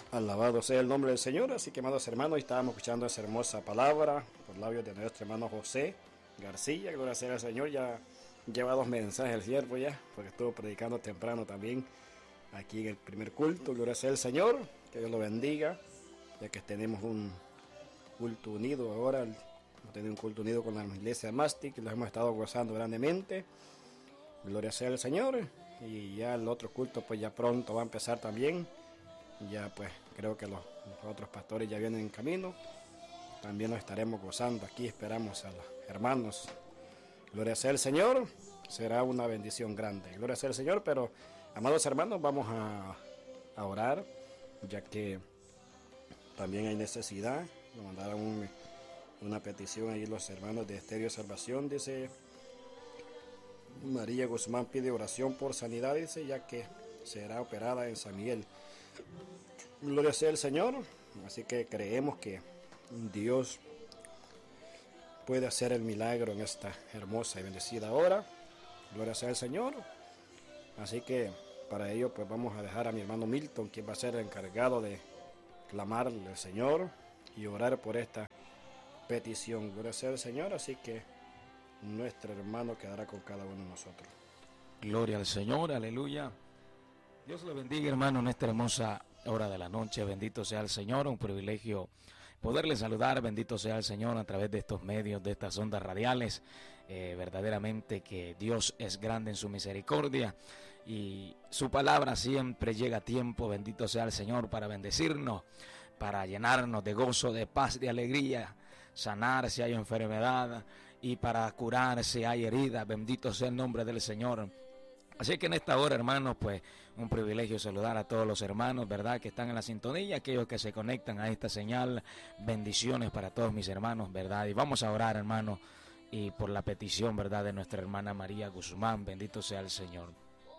Alabado sea el nombre del Señor. Así que, amados hermanos, estábamos escuchando esa hermosa palabra por labios de nuestro hermano José García. Gloria sea al Señor. Ya lleva 2 mensajes el siervo ya, porque estuvo predicando temprano también aquí en el primer culto. Gloria sea al Señor. Que Dios lo bendiga, ya que tenemos un culto unido ahora. Hemos tenido un culto unido con la iglesia Mastic y los hemos estado gozando grandemente. Gloria sea al Señor. Y ya el otro culto pues ya pronto va a empezar también. Ya pues creo que los otros pastores ya vienen en camino. También nos estaremos gozando aquí. Esperamos a los hermanos. Gloria sea al Señor. Será una bendición grande. Gloria sea al Señor. Pero, amados hermanos, vamos a orar, ya que también hay necesidad. Nos mandaron una petición ahí los hermanos de Estéreo Salvación. Dice: María Guzmán pide oración por sanidad, dice, ya que será operada en San Miguel. Gloria sea al Señor. Así que creemos que Dios puede hacer el milagro en esta hermosa y bendecida hora. Gloria sea al Señor. Así que para ello pues vamos a dejar a mi hermano Milton, quien va a ser el encargado de clamarle al Señor y orar por esta petición. Gloria sea al Señor. Así que nuestro hermano quedará con cada uno de nosotros. Gloria al Señor, aleluya. Dios le bendiga, hermano, en esta hermosa hora de la noche. Bendito sea el Señor, un privilegio poderle saludar. Bendito sea el Señor a través de estos medios, de estas ondas radiales. Verdaderamente que Dios es grande en su misericordia y su palabra siempre llega a tiempo. Bendito sea el Señor para bendecirnos, para llenarnos de gozo, de paz, de alegría, sanar si hay enfermedad y para curar si hay herida. Bendito sea el nombre del Señor. Así que en esta hora, hermanos, pues un privilegio saludar a todos los hermanos, ¿verdad?, que están en la sintonía, aquellos que se conectan a esta señal. Bendiciones para todos mis hermanos, ¿verdad? Y vamos a orar, hermanos, y por la petición, ¿verdad?, de nuestra hermana María Guzmán. Bendito sea el Señor.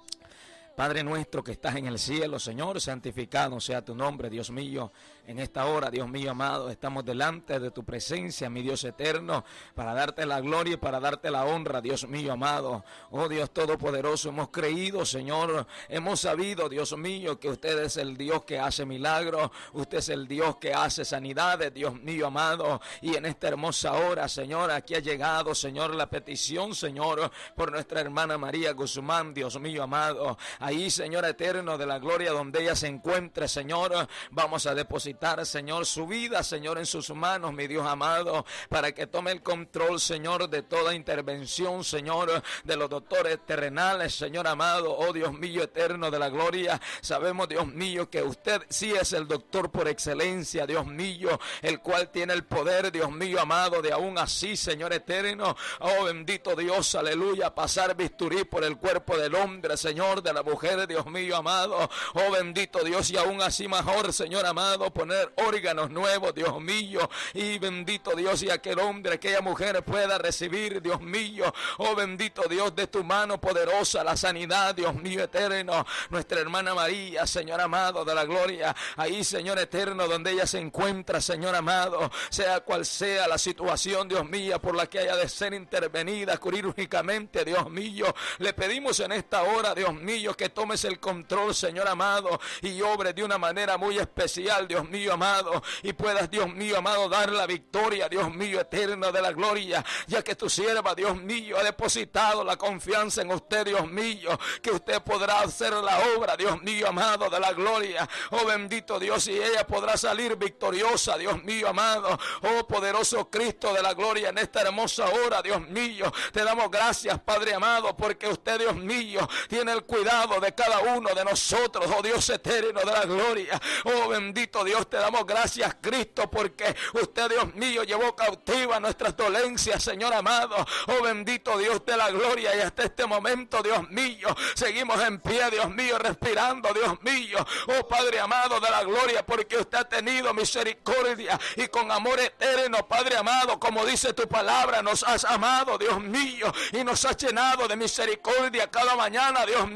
Padre nuestro que estás en el cielo, Señor, santificado sea tu nombre, Dios mío. En esta hora, Dios mío amado, estamos delante de tu presencia, mi Dios eterno, para darte la gloria y para darte la honra, Dios mío amado. Oh Dios todopoderoso, hemos creído, Señor, hemos sabido, Dios mío, que usted es el Dios que hace milagros, usted es el Dios que hace sanidades, Dios mío amado. Y en esta hermosa hora, Señor, aquí ha llegado, Señor, la petición, Señor, por nuestra hermana María Guzmán, Dios mío amado. Ahí, Señor eterno de la gloria, donde ella se encuentre, Señor, vamos a depositar, Señor, su vida, Señor, en sus manos, mi Dios amado, para que tome el control, Señor, de toda intervención, Señor, de los doctores terrenales, Señor amado. Oh Dios mío eterno de la gloria, sabemos, Dios mío, que usted sí es el doctor por excelencia, Dios mío, el cual tiene el poder, Dios mío amado, de aún así, Señor eterno, oh bendito Dios, aleluya, pasar bisturí por el cuerpo del hombre, Señor, de la mujer, Dios mío amado, oh bendito Dios, y aún así mejor, Señor amado, poner órganos nuevos, Dios mío, y bendito Dios, y aquel hombre, aquella mujer pueda recibir, Dios mío, oh bendito Dios, de tu mano poderosa la sanidad, Dios mío eterno. Nuestra hermana María, Señor amado de la gloria, ahí, Señor eterno, donde ella se encuentra, Señor amado, sea cual sea la situación, Dios mío, por la que haya de ser intervenida quirúrgicamente, Dios mío, le pedimos en esta hora, Dios mío, que tomes el control, Señor amado, y obre de una manera muy especial, Dios mío amado, y puedas, Dios mío amado, dar la victoria, Dios mío eterno de la gloria, ya que tu sierva, Dios mío, ha depositado la confianza en usted, Dios mío, que usted podrá hacer la obra, Dios mío amado, de la gloria. Oh bendito Dios, y ella podrá salir victoriosa, Dios mío amado. Oh poderoso Cristo de la gloria, en esta hermosa hora, Dios mío, te damos gracias, Padre amado, porque usted, Dios mío, tiene el cuidado de cada uno de nosotros, oh Dios eterno de la gloria. Oh bendito Dios, te damos gracias, Cristo, porque usted, Dios mío, llevó cautiva nuestras dolencias, Señor amado. Oh bendito Dios de la gloria, y hasta este momento, Dios mío, seguimos en pie, Dios mío, respirando, Dios mío. Oh Padre amado de la gloria, porque usted ha tenido misericordia y con amor eterno, Padre amado, como dice tu palabra, nos has amado, Dios mío, y nos has llenado de misericordia cada mañana, Dios mío, que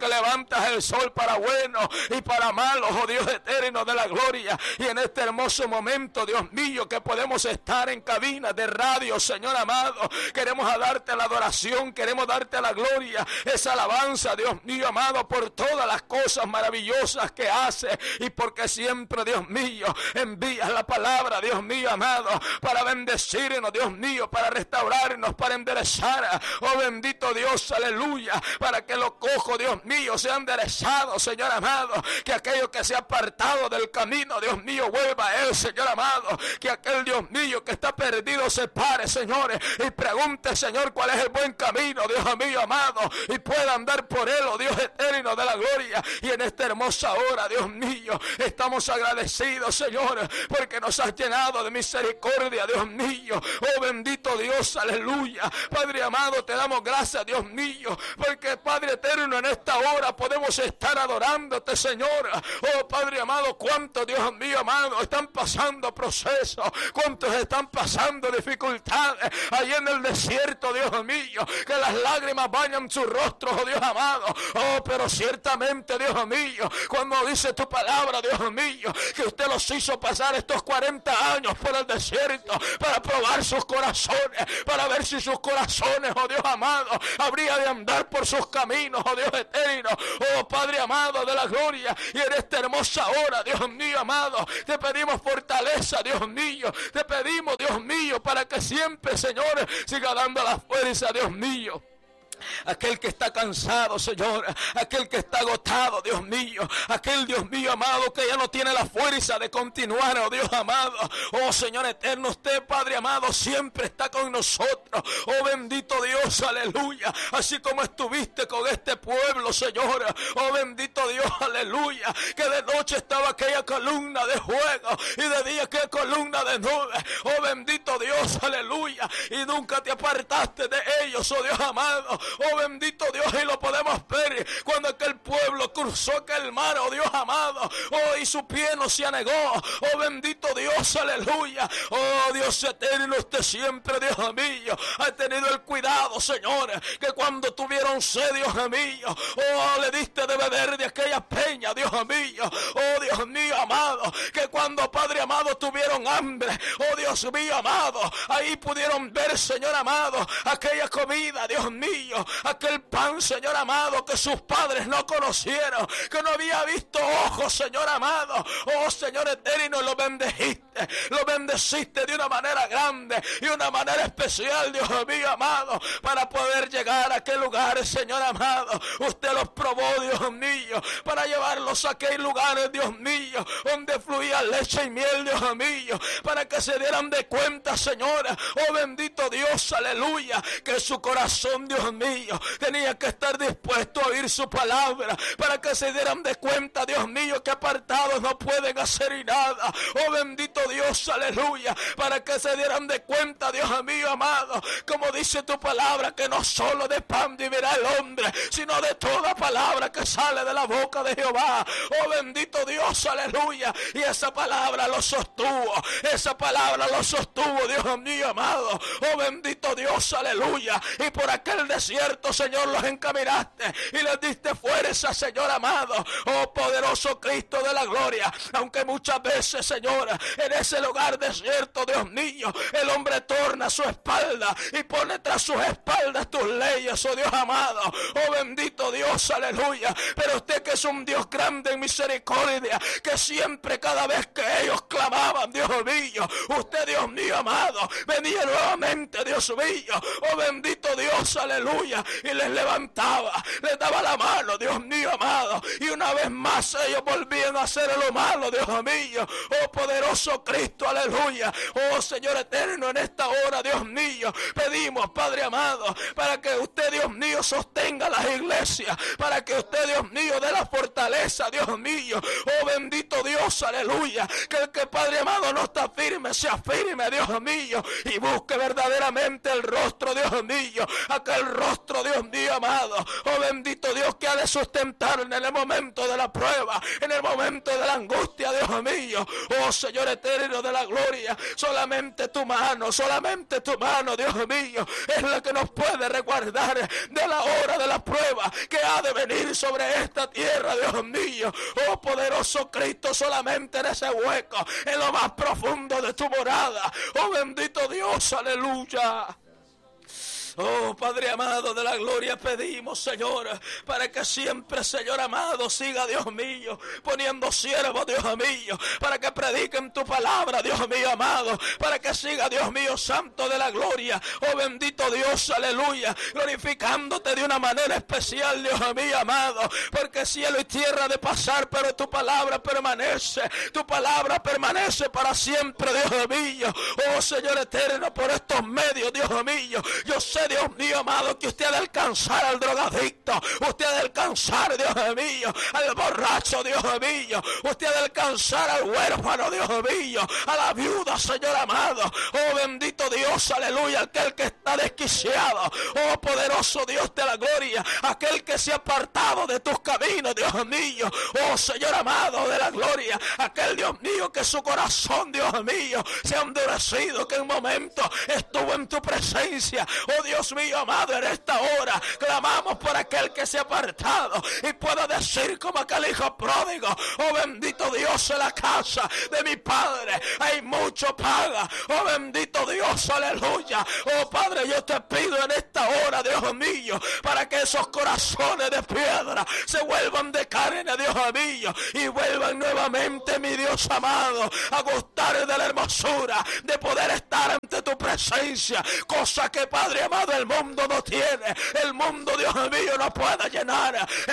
levantas el sol para buenos y para malos, oh Dios eterno de la gloria. Y en este hermoso momento, Dios mío, que podemos estar en cabinas de radio, Señor amado, queremos darte la adoración, queremos darte la gloria, esa alabanza, Dios mío amado, por todas las cosas maravillosas que haces y porque siempre, Dios mío, envías la palabra, Dios mío amado, para bendecirnos, Dios mío, para restaurarnos, para enderezar, oh bendito Dios, aleluya, para que los cojos, Dios mío, sean enderezados, Señor amado, que aquello que se ha apartado del camino, Dios mío, vuelva a él, Señor amado, que aquel, Dios mío, que está perdido se pare, señores, y pregunte, Señor, cuál es el buen camino, Dios mío amado, y pueda andar por él, oh Dios eterno de la gloria. Y en esta hermosa hora, Dios mío, estamos agradecidos, Señor, porque nos has llenado de misericordia, Dios mío, oh bendito Dios, aleluya. Padre amado, te damos gracias, Dios mío, porque Padre eterno, en esta hora podemos estar adorándote, Señor. Oh Padre amado, cuántos, Dios mío amado, están pasando procesos, cuántos están pasando dificultades ahí en el desierto, Dios mío, que las lágrimas bañan su rostro, oh Dios amado. Oh, pero ciertamente, Dios mío, cuando dice tu palabra, Dios mío, que usted los hizo pasar estos 40 años por el desierto para probar sus corazones, para ver si sus corazones, oh Dios amado, habría de andar por sus caminos, oh Dios eterno, oh Padre amado de la gloria. Y en esta hermosa hora, Dios mío amado, te pedimos fortaleza, Dios mío, te pedimos, Dios mío, para que siempre, Señor, siga dando la fuerza, Dios mío. Aquel que está cansado, Señor, aquel que está agotado, Dios mío, aquel, Dios mío amado, que ya no tiene la fuerza de continuar, oh Dios amado, oh Señor eterno, usted, Padre amado, siempre está con nosotros, oh bendito Dios, aleluya, así como estuviste con este pueblo, Señor, oh bendito Dios, aleluya, que de noche estaba aquella columna de fuego y de día aquella columna de nube, oh bendito Dios, aleluya, y nunca te apartaste de ellos, oh Dios amado. Oh bendito Dios, y lo podemos ver cuando aquel pueblo cruzó aquel mar, oh Dios amado, oh y su pie no se anegó, oh bendito Dios, aleluya, oh Dios eterno, usted siempre, Dios mío, ha tenido el cuidado, Señor, que cuando tuvieron sed, Dios mío, oh le diste de beber de aquella peña, Dios mío, oh Dios mío amado, que cuando, Padre amado, tuvieron hambre, oh Dios mío amado, ahí pudieron ver, Señor amado, aquella comida, Dios mío, aquel pan, Señor amado, que sus padres no conocieron, que no había visto ojos, Señor amado, oh Señor eterno, lo bendeciste de una manera grande y una manera especial, Dios mío amado, para poder llegar a aquel lugar, Señor amado, usted los probó, Dios mío, para llevarlos a aquel lugar, Dios mío, donde fluía leche y miel, Dios mío, para que se dieran de cuenta, Señor, oh bendito Dios, aleluya, que su corazón, Dios mío, tenía que estar dispuesto a oír su palabra, para que se dieran de cuenta, Dios mío, que apartados no pueden hacer nada, oh bendito Dios, aleluya, para que se dieran de cuenta, Dios mío amado, como dice tu palabra, que no solo de pan vivirá el hombre, sino de toda palabra que sale de la boca de Jehová, oh bendito Dios, aleluya, y esa palabra lo sostuvo, Dios mío amado, oh bendito Dios, aleluya, y por aquel desierto, Señor, los encaminaste y les diste fuerza, Señor amado, oh poderoso Cristo de la gloria, aunque muchas veces, Señor, en ese lugar desierto, Dios mío, el hombre torna su espalda y pone tras sus espaldas tus leyes, oh Dios amado, oh bendito Dios, aleluya, pero usted que es un Dios grande en misericordia, que siempre, cada vez que ellos clamaban, Dios mío, usted, Dios mío amado, venía nuevamente, Dios mío, oh bendito Dios, aleluya, y les levantaba, les daba la mano, Dios mío amado, y una vez más ellos volvían a hacer lo malo, Dios mío, oh poderoso Cristo, aleluya, oh Señor eterno, en esta hora, Dios mío, pedimos, Padre amado, para que usted, Dios mío, sostenga las iglesias, para que usted, Dios mío, dé la fortaleza, Dios mío, oh bendito Dios, aleluya, que el que, Padre amado, no está firme, se afirme, Dios mío, y busque verdaderamente el rostro, Dios mío, aquel rostro, Dios mío amado, oh bendito Dios, que ha de sustentar en el momento de la prueba, en el el momento de la angustia, Dios mío. Oh Señor eterno de la gloria, solamente tu mano, Dios mío, es la que nos puede resguardar de la hora de la prueba que ha de venir sobre esta tierra, Dios mío. Oh poderoso Cristo, solamente en ese hueco, en lo más profundo de tu morada. Oh bendito Dios, aleluya. Oh Padre amado de la gloria, pedimos, Señor, para que siempre, Señor amado, siga, Dios mío, poniendo siervos, Dios mío, para que prediquen tu palabra, Dios mío amado, para que siga, Dios mío, santo de la gloria. Oh bendito Dios, aleluya, glorificándote de una manera especial, Dios mío amado, porque cielo y tierra de pasar, pero tu palabra permanece para siempre, Dios mío. Oh Señor eterno, por estos medios, Dios mío, yo sé, Dios mío amado, que usted ha de alcanzar al drogadicto, usted ha de alcanzar, Dios mío, al borracho, Dios mío, usted ha de alcanzar al huérfano, Dios mío, a la viuda, Señor amado. Oh bendito Dios, aleluya, aquel que está desquiciado, oh poderoso Dios de la gloria, aquel que se ha apartado de tus caminos, Dios mío, oh Señor amado de la gloria, aquel, Dios mío, que su corazón, Dios mío, se ha endurecido, que en un momento estuvo en tu presencia. Oh Dios mío amado, en esta hora clamamos por aquel que se ha apartado y pueda decir como aquel hijo pródigo: oh bendito Dios, en la casa de mi padre hay mucho paga. Oh bendito Dios, aleluya. Oh Padre, yo te pido en esta hora, Dios mío, para que esos corazones de piedra se vuelvan de carne, Dios mío, y vuelvan nuevamente, mi Dios amado, a gustar de la hermosura de poder estar ante tu presencia, cosa que, Padre amado, el mundo no tiene, el mundo, Dios mío, no puede llenar.